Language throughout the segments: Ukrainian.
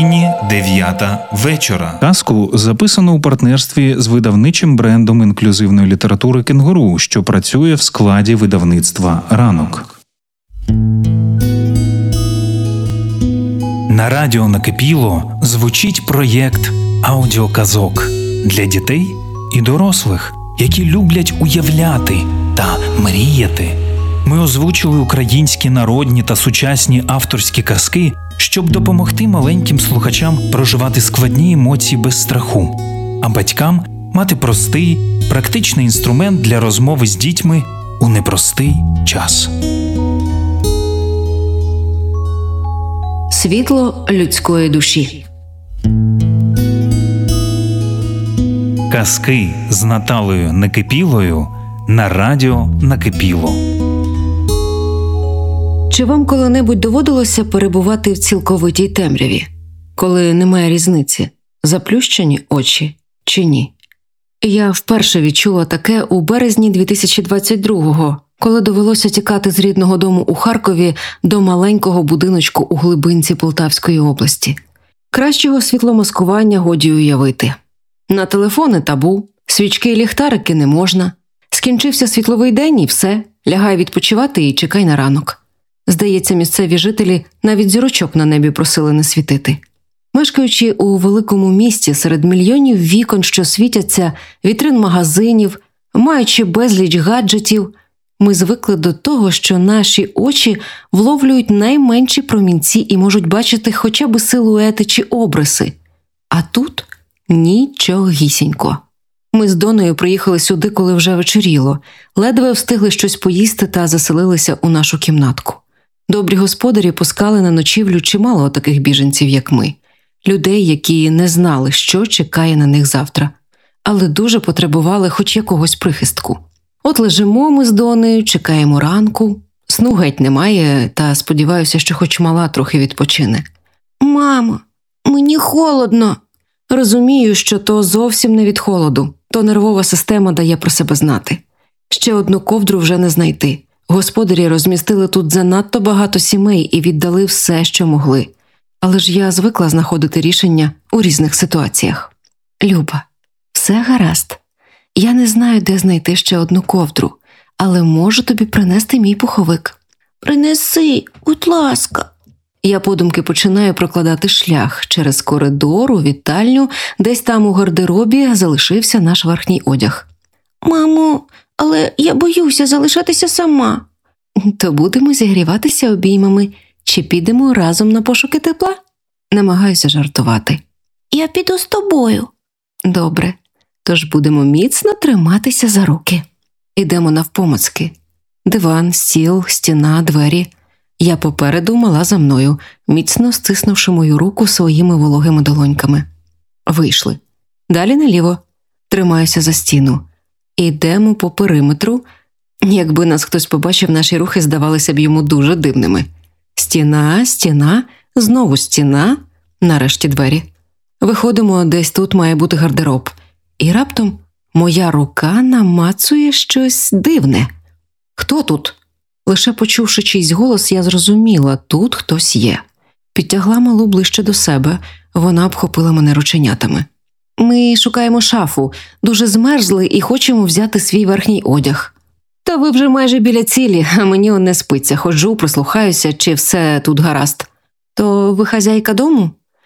9 вечора. Казку записано у партнерстві з видавничим брендом інклюзивної літератури «Кенгуру», що працює в складі видавництва «Ранок». На радіо «Накипіло» звучить проєкт аудіоказок для дітей і дорослих, які люблять уявляти та мріяти. Ми озвучили українські народні та сучасні авторські казки, щоб допомогти маленьким слухачам проживати складні емоції без страху, а батькам мати простий, практичний інструмент для розмови з дітьми у непростий час. Світло людської душі. Казки з Наталею Накипілою на радіо «Накипіло». Чи вам коли-небудь доводилося перебувати в цілковитій темряві, коли немає різниці, заплющені очі чи ні? Я вперше відчула таке у березні 2022-го, коли довелося тікати з рідного дому у Харкові до маленького будиночку у глибинці Полтавської області. Кращого світломаскування годі уявити. На телефони табу, свічки і ліхтарики не можна. Скінчився світловий день і все, лягай відпочивати і чекай на ранок. Здається, місцеві жителі навіть зірочок на небі просили не світити. Мешкаючи у великому місті серед мільйонів вікон, що світяться, вітрин магазинів, маючи безліч гаджетів, ми звикли до того, що наші очі вловлюють найменші промінці і можуть бачити хоча б силуети чи обриси. А тут нічогісінько. Ми з Донею приїхали сюди, коли вже вечоріло, ледве встигли щось поїсти та заселилися у нашу кімнатку. Добрі господарі пускали на ночівлю чимало таких біженців, як ми. Людей, які не знали, що чекає на них завтра, але дуже потребували хоч якогось прихистку. От лежимо ми з Донею, чекаємо ранку, сну геть немає, та сподіваюся, що хоч мала трохи відпочине. «Мамо, мені холодно!» Розумію, що то зовсім не від холоду, то нервова система дає про себе знати. Ще одну ковдру вже не знайти. Господарі розмістили тут занадто багато сімей і віддали все, що могли. Але ж я звикла знаходити рішення у різних ситуаціях. «Люба, все гаразд. Я не знаю, де знайти ще одну ковдру, але можу тобі принести мій пуховик». «Принеси, будь ласка». Я подумки починаю прокладати шлях через коридор у вітальню, десь там у гардеробі залишився наш верхній одяг. «Мамо, але я боюся залишатися сама». «То будемо зігріватися обіймами, чи підемо разом на пошуки тепла?» Намагаюся жартувати. «Я піду з тобою». «Добре, тож будемо міцно триматися за руки». Ідемо навпомацки. Диван, стіл, стіна, двері. Я попереду, мала за мною, міцно стиснувши мою руку своїми вологими долоньками. Вийшли. Далі наліво. Тримаюся за стіну. Ідемо по периметру. Якби нас хтось побачив, наші рухи здавалися б йому дуже дивними. Стіна, стіна, знову стіна, нарешті двері. Виходимо, десь тут має бути гардероб. І раптом моя рука намацує щось дивне. «Хто тут?» Лише почувши чийсь голос, я зрозуміла, тут хтось є. Підтягла малу ближче до себе, вона обхопила мене рученятами. «Ми шукаємо шафу, дуже змерзли і хочемо взяти свій верхній одяг». «Та ви вже майже біля цілі, а мені он не спиться, ходжу, прислухаюся, чи все тут гаразд». «То ви хазяйка дому?»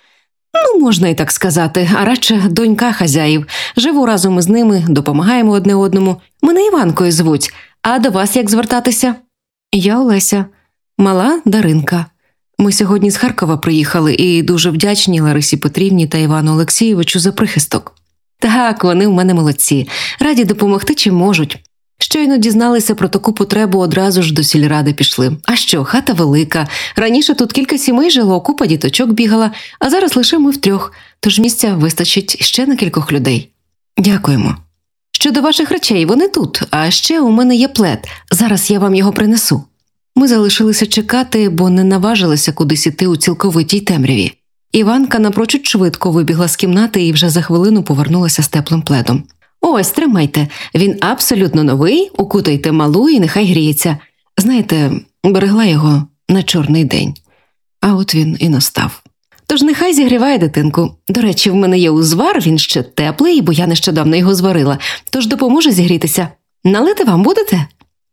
«Ну, можна і так сказати, а радше донька хазяїв. Живу разом із ними, допомагаємо одне одному. Мене Іванкою звуть, а до вас як звертатися?» «Я Олеся. Мала Даринка. Ми сьогодні з Харкова приїхали і дуже вдячні Ларисі Петрівні та Івану Олексійовичу за прихисток». «Так, вони в мене молодці. Раді допомогти чим можуть. Щойно дізналися про таку потребу, одразу ж до сільради пішли. А що, хата велика. Раніше тут кілька сімей жило, купа діточок бігала, а зараз лише ми втрьох, тож місця вистачить ще на кількох людей». «Дякуємо. Щодо ваших речей, вони тут, а ще у мене є плед. Зараз я вам його принесу». Ми залишилися чекати, бо не наважилися кудись іти у цілковитій темряві. Іванка напрочуд швидко вибігла з кімнати і вже за хвилину повернулася з теплим пледом. «Ось, тримайте. Він абсолютно новий, укутайте малу і нехай гріється. Знаєте, берегла його на чорний день. А от він і настав. Тож нехай зігріває дитинку. До речі, в мене є узвар, він ще теплий, бо я нещодавно його зварила, тож допоможе зігрітися. Налити вам будете?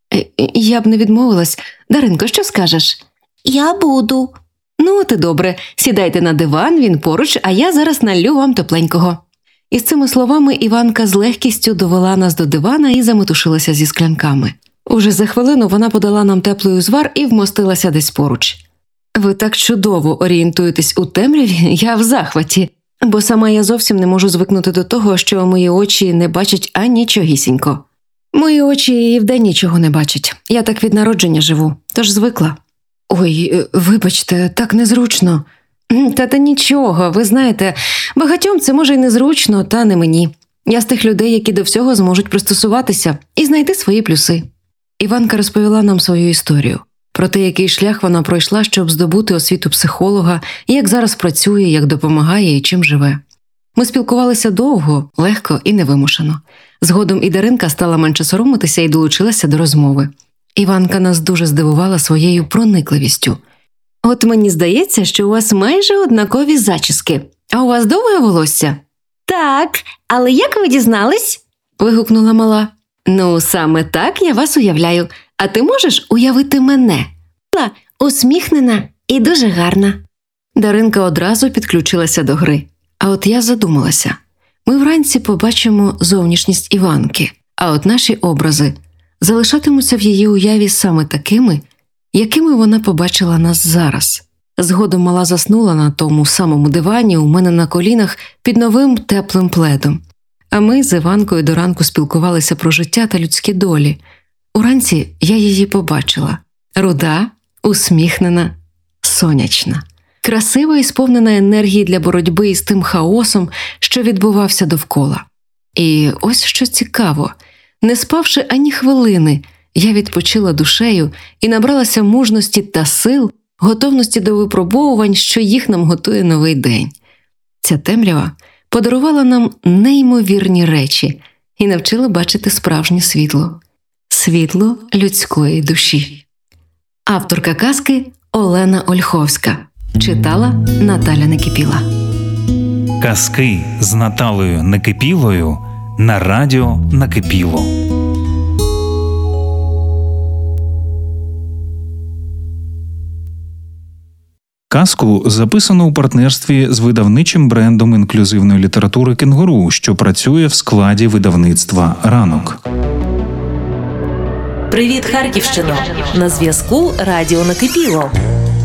Я б не відмовилась. Даринко, що скажеш? Я буду. Ну, от і добре. Сідайте на диван, він поруч, а я зараз налью вам тепленького. І з цими словами Іванка з легкістю довела нас до дивана і заметушилася зі склянками. Уже за хвилину вона подала нам теплий узвар і вмостилася десь поруч. Ви так чудово орієнтуєтесь у темряві, я в захваті, бо сама я зовсім не можу звикнути до того, що мої очі не бачать анічогісінько. Мої очі і вдень нічого не бачать. Я так від народження живу, тож звикла. Ой, вибачте, так незручно. Та нічого, ви знаєте, багатьом це може й незручно, та не мені. Я з тих людей, які до всього зможуть пристосуватися і знайти свої плюси. Іванка розповіла нам свою історію. Про те, який шлях вона пройшла, щоб здобути освіту психолога, і як зараз працює, як допомагає і чим живе. Ми спілкувалися довго, легко і невимушено. Згодом і Даринка стала менше соромитися і долучилася до розмови. Іванка нас дуже здивувала своєю проникливістю. «От мені здається, що у вас майже однакові зачіски. А у вас довге волосся?» «Так, але як ви дізнались?» – вигукнула мала. «Ну, саме так я вас уявляю. А ти можеш уявити мене? Усміхнена і дуже гарна». Даринка одразу підключилася до гри. А от я задумалася. Ми вранці побачимо зовнішність Іванки, а от наші образи залишатимуться в її уяві саме такими, якими вона побачила нас зараз. Згодом мала заснула на тому самому дивані у мене на колінах під новим теплим пледом. А ми з Іванкою до ранку спілкувалися про життя та людські долі. Уранці я її побачила. Руда, усміхнена, сонячна. Красива і сповнена енергії для боротьби із тим хаосом, що відбувався довкола. І ось що цікаво. Не спавши ані хвилини, я відпочила душею і набралася мужності та сил, готовності до випробовувань, що їх нам готує новий день. Ця темрява подарувала нам неймовірні речі і навчила бачити справжнє світло. Світло людської душі. Авторка казки Олена Ольховська. Читала Наталя Некипіла. Казки з Наталею Некипілою на радіо Накипіло. Казку записано у партнерстві з видавничим брендом інклюзивної літератури «Кенгуру», що працює в складі видавництва «Ранок». Привіт, Харківщино! На зв'язку Радіо Накипіло.